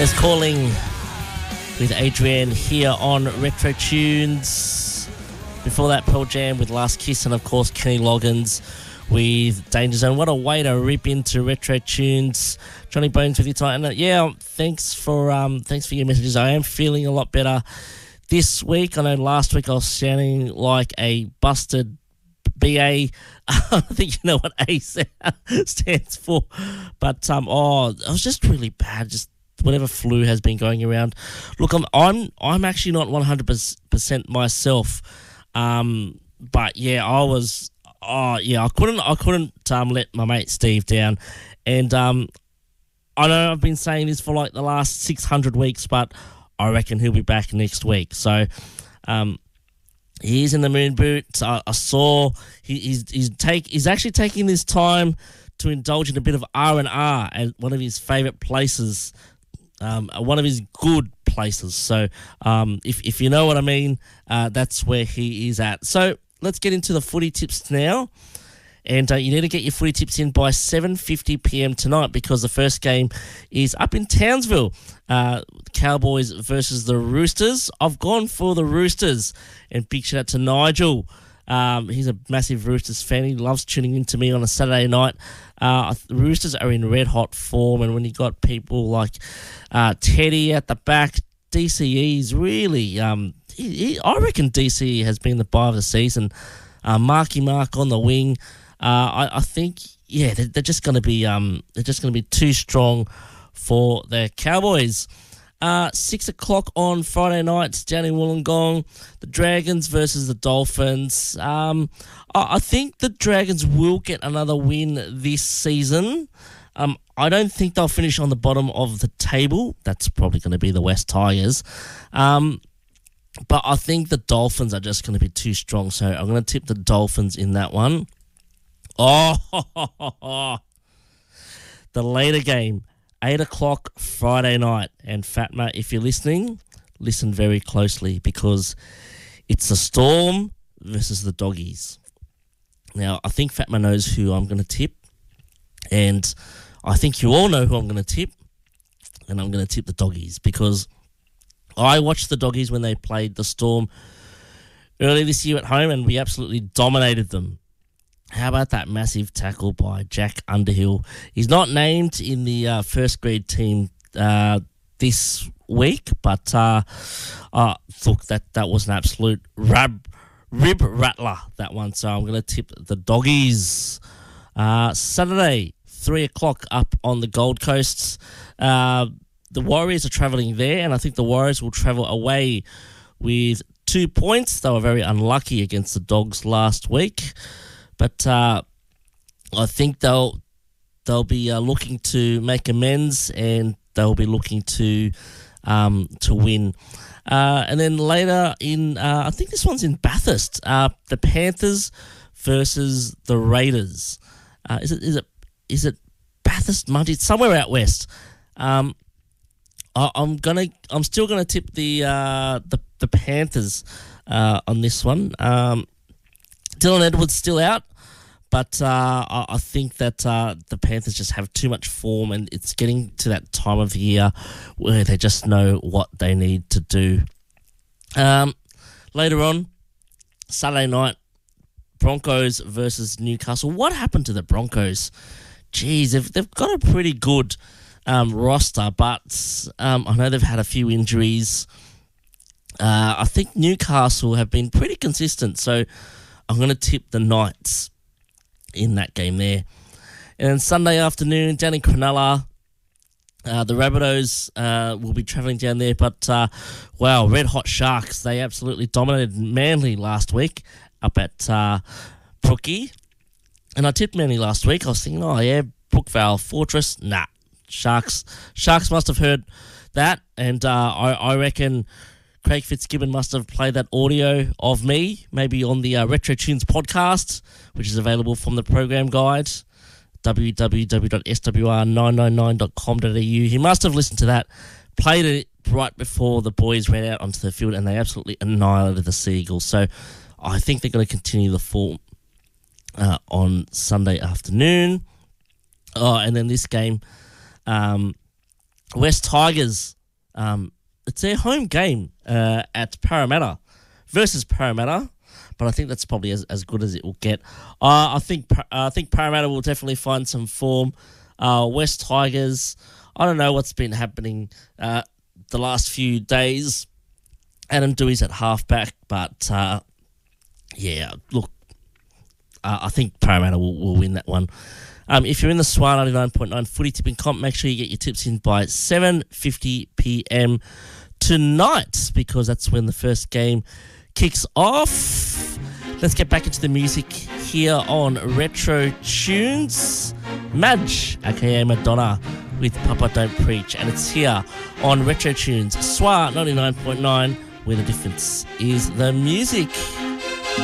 There's Calling with Adrian here on Retro Tunes. Before that, Pearl Jam with Last Kiss, and of course Kenny Loggins with Danger Zone. What a way to rip into Retro Tunes. Johnny Bones with you tonight. And thanks for your messages. I am feeling a lot better this week. I know last week I was sounding like a busted BA. I think you know what A stands for. But I was just really bad. Just whatever flu has been going around. Look, I'm actually not 100% myself. But yeah, I was. I couldn't let my mate Steve down. And I know I've been saying this for like the last 600 weeks, but I reckon he'll be back next week. So he's in the moon boot. I saw he's actually taking this time to indulge in a bit of R&R at one of his favourite places, one of his good places. So if you know what I mean, that's where he is at. So let's get into the footy tips now. And you need to get your footy tips in by 7:50 p.m. tonight, because the first game is up in Townsville. Cowboys versus the Roosters. I've gone for the Roosters, and big shout out to Nigel. He's a massive Roosters fan. He loves tuning in to me on a Saturday night. The Roosters are in red hot form, and when you got people like Teddy at the back, DCE's really. I reckon DCE has been the buy of the season. Marky Mark on the wing. I think they're just going to be too strong for the Cowboys. 6 o'clock on Friday night down in Wollongong, the Dragons versus the Dolphins. I think the Dragons will get another win this season. I don't think they'll finish on the bottom of the table. That's probably going to be the West Tigers. But I think the Dolphins are just going to be too strong, so I'm going to tip the Dolphins in that one. The later game, 8 o'clock Friday night. And Fatma, if you're listening, listen very closely, because it's the Storm versus the Doggies. Now, I think Fatma knows who I'm going to tip, and I think you all know who I'm going to tip, and I'm going to tip the Doggies, because I watched the Doggies when they played the Storm earlier this year at home, and we absolutely dominated them. How about that massive tackle by Jack Underhill? He's not named in the first grade team this week, but look, that was an absolute rib rattler, that one. So I'm going to tip the Doggies. Saturday, 3 o'clock up on the Gold Coast. The Warriors are travelling there, and I think the Warriors will travel away with 2 points. They were very unlucky against the Dogs last week, but I think they'll be looking to make amends, and they'll be looking to win. And then later in, I think this one's in Bathurst, the Panthers versus the Raiders. Is it Bathurst, Munty? It's somewhere out west. I'm still gonna tip the Panthers on this one. Dylan Edwards still out, but I think that the Panthers just have too much form, and it's getting to that time of year where they just know what they need to do. Later on, Saturday night, Broncos versus Newcastle. What happened to the Broncos? Geez, they've got a pretty good roster, but I know they've had a few injuries. I think Newcastle have been pretty consistent, so I'm going to tip the Knights in that game there. And then Sunday afternoon, down in Cronulla, the Rabbitohs will be travelling down there, but Red Hot Sharks, they absolutely dominated Manly last week up at Brookie. And I tipped Manly last week. I was thinking, Brookvale Fortress. Nah, Sharks must have heard that, and I reckon Craig Fitzgibbon must have played that audio of me, maybe on the Retro Tunes podcast, which is available from the program guide, www.swr999.com.au. He must have listened to that, played it right before the boys ran out onto the field, and they absolutely annihilated the Seagulls. So I think they're going to continue the form on Sunday afternoon. And then this game, West Tigers, it's their home game at Parramatta versus Parramatta, but I think that's probably as good as it will get. I think Parramatta will definitely find some form. West Tigers, I don't know what's been happening the last few days. Adam Dewey's at halfback, but yeah, look, I think Parramatta will win that one. If you're in the Swan 99.9 footy tipping comp, make sure you get your tips in by 7:50 p.m. tonight, because that's when the first game kicks off. Let's get back into the music here on Retro Tunes. Madge, aka Madonna, with Papa Don't Preach, and it's here on Retro Tunes, SWA 99.9, where the difference is the music.